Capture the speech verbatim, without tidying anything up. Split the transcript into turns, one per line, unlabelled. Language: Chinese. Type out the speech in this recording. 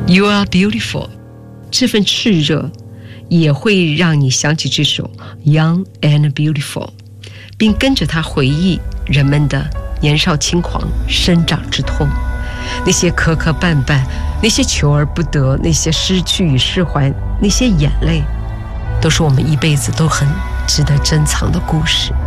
You are beautiful， 这份炽热也会让你想起这首 Young and Beautiful， 并跟着它回忆人们的年少轻狂、生长之痛，那些磕磕绊绊，那些求而不得，那些失去与释怀，那些眼泪，都是我们一辈子都很值得珍藏的故事。